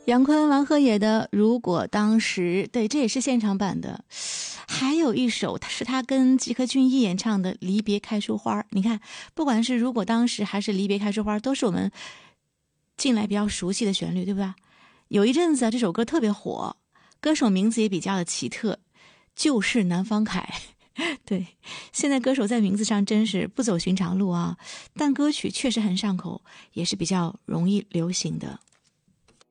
杨坤、王鹤野的《如果当时》，对，这也是现场版的。还有一首是他跟吉克隽逸演唱的《离别开出花》。你看，不管是《如果当时》还是《离别开出花》，都是我们近来比较熟悉的旋律，对吧？有一阵子啊，这首歌特别火，歌手名字也比较的奇特，就是南方凯。对，现在歌手在名字上真是不走寻常路啊，但歌曲确实很上口，也是比较容易流行的。